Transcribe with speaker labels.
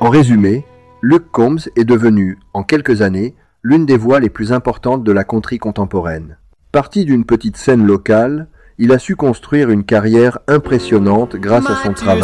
Speaker 1: En résumé, Luke Combs est devenu, en quelques années, l'une des voix les plus importantes de la country contemporaine. Parti d'une petite scène locale, il a su construire une carrière impressionnante grâce à son travail.